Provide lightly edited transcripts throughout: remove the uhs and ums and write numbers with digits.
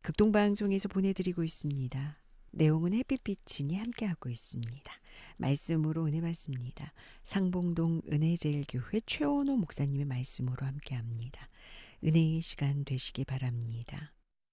극동방송에서 보내드리고 있습니다. 내용은 햇빛비치니 함께하고 있습니다. 말씀으로 은혜 받습니다. 상봉동 은혜제일교회 최원호 목사님의 말씀으로 함께합니다. 은혜의 시간 되시기 바랍니다.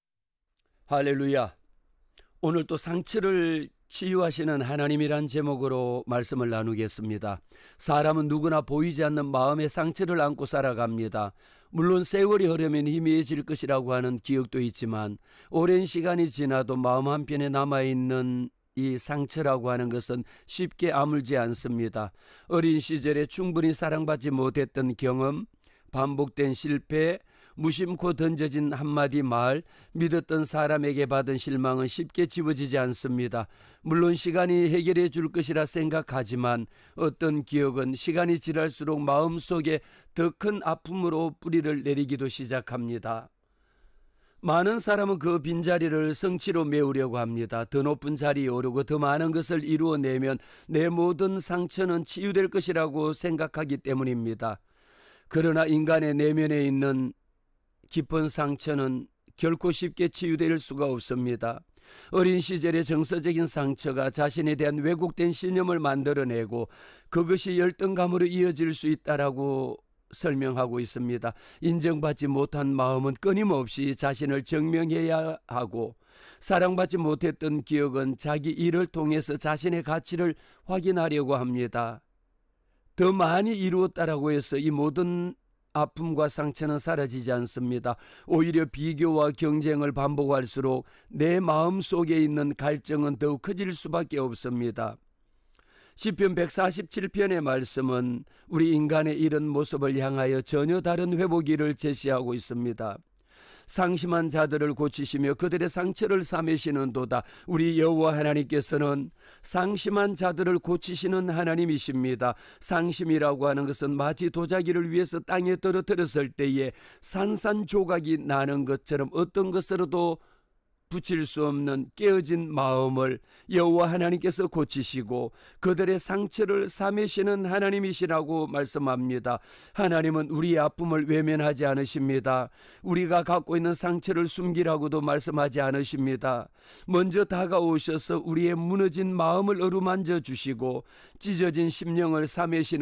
할렐루야. 오늘 또 상처를 치유하시는 하나님이란 제목으로 말씀을 나누겠습니다. 사람은 누구나 보이지 않는 마음의 상처를 안고 살아갑니다. 물론 세월이 흐르면 희미해질 것이라고 하는 기억도 있지만 오랜 시간이 지나도 마음 한편에 남아있는 이 상처라고 하는 것은 쉽게 아물지 않습니다. 어린 시절에 충분히 사랑받지 못했던 경험, 반복된 실패, 무심코 던져진 한마디 말, 믿었던 사람에게 받은 실망은 쉽게 지워지지 않습니다. 물론 시간이 해결해 줄 것이라 생각하지만 어떤 기억은 시간이 지날수록 마음속에 더 큰 아픔으로 뿌리를 내리기도 시작합니다. 많은 사람은 그 빈자리를 성취로 메우려고 합니다. 더 높은 자리에 오르고 더 많은 것을 이루어내면 내 모든 상처는 치유될 것이라고 생각하기 때문입니다. 그러나 인간의 내면에 있는 깊은 상처는 결코 쉽게 치유될 수가 없습니다. 어린 시절의 정서적인 상처가 자신에 대한 왜곡된 신념을 만들어내고 그것이 열등감으로 이어질 수 있다라고 설명하고 있습니다. 인정받지 못한 마음은 끊임없이 자신을 증명해야 하고 사랑받지 못했던 기억은 자기 일을 통해서 자신의 가치를 확인하려고 합니다. 더 많이 이루었다라고 해서 이 모든 아픔과 상처는 사라지지 않습니다. 오히려 비교와 경쟁을 반복할수록 내 마음 속에 있는 갈증은 더욱 커질 수밖에 없습니다. 시편 147편의 말씀은 우리 인간의 이런 모습을 향하여 전혀 다른 회복일을 제시하고 있습니다. 상심한 자들을 고치시며 그들의 상처를 사매시는도다. 우리 여호와 하나님께서는 상심한 자들을 고치시는 하나님이십니다. 상심이라고 하는 것은 마치 도자기를 위해서 땅에 떨어뜨렸을 때에 산산조각이 나는 것처럼 어떤 것으로도 붙일 수 없는 깨어진 마음을 여호와 하나님께서 고치시고 그들의 상처를 사매시는 하나님이시라고 말씀합니다. 하나님은 우리의 아픔을 외면하지 않으십니다. 우리가 갖고 있는 상처를 숨기라고도 말씀하지 않으십니다. 먼저 다가오셔서 우리의 무너진 마음을 어루만져 주시고 찢어진 심령을 사매시는